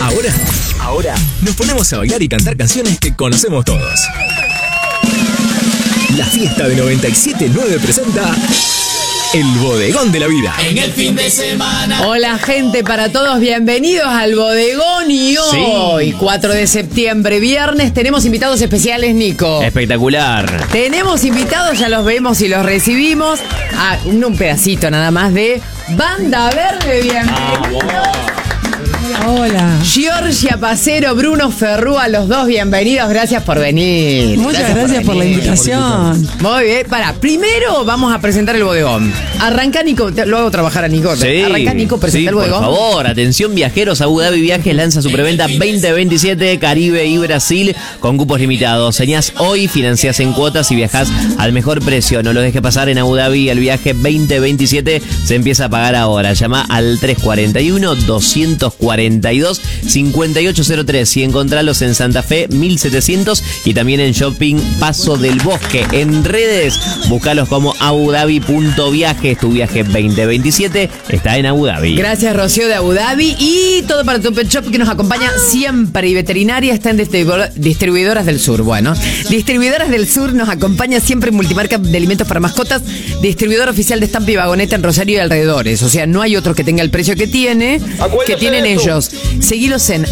Ahora nos ponemos a bailar y cantar canciones que conocemos todos. La fiesta de 97.9 presenta El Bodegón de la Vida. En el fin de semana. Hola gente, para todos, bienvenidos al Bodegón y hoy, 4 de septiembre, viernes, tenemos invitados especiales, Nico. Espectacular. Tenemos invitados, ya los vemos y los recibimos. Un pedacito nada más de Banda Verde, bienvenidos. Hola. Giorgia Pacero, Bruno Ferrúa, los dos bienvenidos, gracias por venir. Muchas gracias por la invitación. Muy bien, primero vamos a presentar el bodegón. Arranca Nico, lo hago trabajar a Nico. Sí, Arranca Nico, presenta el bodegón. Por favor, atención viajeros, Abu Dhabi Viajes lanza su preventa 2027, Caribe y Brasil con cupos limitados. Señás hoy, financiás en cuotas y viajás al mejor precio. No lo dejes pasar en Abu Dhabi, el viaje 2027 se empieza a pagar ahora. Llama al 341-242-5803 y encontralos en Santa Fe 1700 y también en Shopping Paso del Bosque. En redes, búscalos como abudabi.viajes. Tu viaje 2027 está en Abu Dhabi. Gracias, Rocío de Abu Dhabi. Y todo para tu pet shop que nos acompaña siempre. Y Veterinaria está en Distribuidoras del Sur. Bueno, Distribuidoras del Sur nos acompaña siempre en multimarca de alimentos para mascotas. Distribuidor oficial de Estampa y Vagoneta en Rosario y alrededores. O sea, no hay otro que tenga el precio que tienen ellos. Seguilos en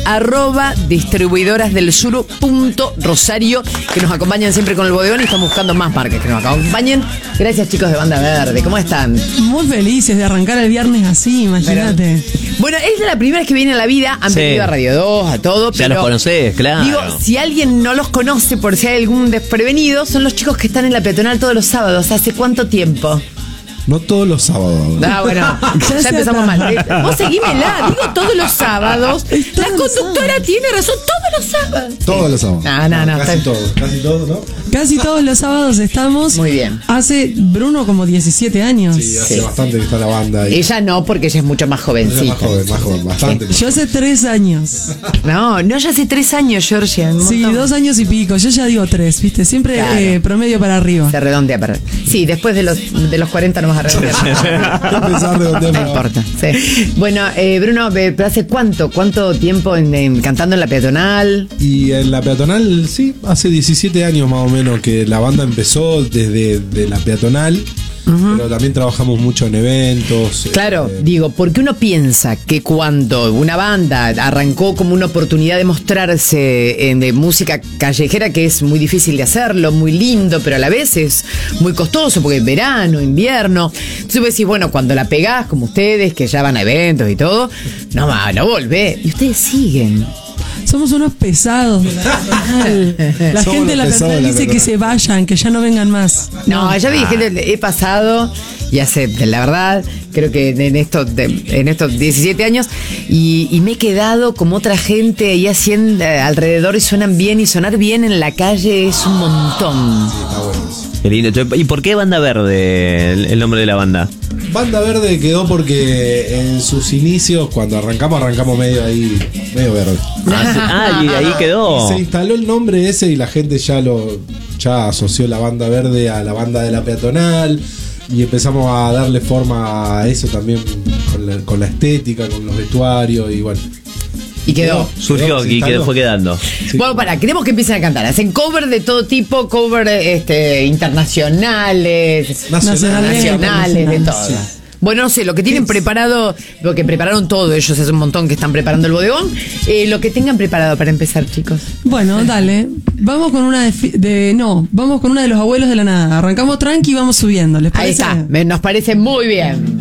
@distribuidorasdelsur.rosario, que nos acompañan siempre con el bodegón y estamos buscando más marcas que nos acompañen. Gracias, chicos de Banda Verde. ¿Cómo están? Muy felices de arrancar el viernes así, imagínate. Bueno, es la primera vez que viene a la vida. Han venido a Radio 2, a todo. Ya los conocés, claro. Digo, si alguien no los conoce por si hay algún desprevenido, son los chicos que están en la peatonal todos los sábados. ¿Hace cuánto tiempo? No todos los sábados. Bueno, ya empezamos mal. Vos seguímela, digo todos los sábados. La conductora tiene razón, todos los sábados. Todos los sábados. No. Casi todos, ¿no? Casi todos los sábados estamos. Muy bien. Hace Bruno como 17 años. Sí, hace bastante que está la banda ahí. Ella no, porque ella es mucho más jovencita. Más joven, bastante. Yo hace 3 años. No, ya hace 3 años, Georgia. Sí, 2 años y pico. Yo ya digo 3, ¿viste? Siempre claro. Promedio para arriba. Se redondea para. Sí, después de los 40 no vas a redondear. No importa. Sí. Bueno, Bruno, ¿hace cuánto tiempo cantando en la peatonal? Y en la peatonal, sí, hace 17 años más o menos que la banda empezó desde la peatonal. Pero también trabajamos mucho en eventos. Claro, digo, porque uno piensa que cuando una banda arrancó como una oportunidad de mostrarse de música callejera, que es muy difícil de hacerlo, muy lindo, pero a la vez es muy costoso, porque es verano, invierno. Entonces vos decís, bueno, cuando la pegás, como ustedes, que ya van a eventos y todo, no volvés. Y ustedes siguen. Somos unos pesados. La gente de la peatonal dice que se vayan, que ya no vengan más. No, ya vi gente, he pasado y hace, la verdad, creo que en estos 17 años y me he quedado como otra gente ahí haciendo alrededor y suenan bien, y sonar bien en la calle es un montón. Sí, está bueno. Qué lindo. ¿Y por qué Banda Verde, el nombre de la banda? Banda Verde quedó porque en sus inicios, cuando arrancamos medio verde. Y ahí quedó. Y se instaló el nombre ese y la gente ya asoció la Banda Verde a la banda de la peatonal. Y empezamos a darle forma a eso también con la estética, con los vestuarios y bueno. Y quedó. Surgió y fue quedando. Sí. Bueno, queremos que empiecen a cantar. Hacen cover de todo tipo, internacionales, nacionales, de todo. Sí. Bueno, no sé, lo que tienen preparado, lo que prepararon todo, ellos hace un montón que están preparando el bodegón, lo que tengan preparado para empezar, chicos. Bueno, dale. Vamos con una vamos con una de Los Abuelos de la Nada. Arrancamos tranqui y vamos subiendo, ¿les parece? Ahí está, nos parece muy bien.